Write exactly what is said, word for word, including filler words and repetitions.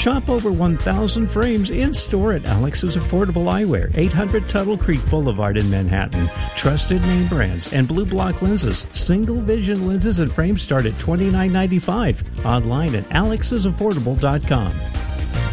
Shop over one thousand frames in-store at Alex's Affordable Eyewear, eight hundred Tuttle Creek Boulevard in Manhattan. Trusted name brands and Blue Block lenses. Single vision lenses and frames start at twenty-nine ninety-five. Online at alexes affordable dot com.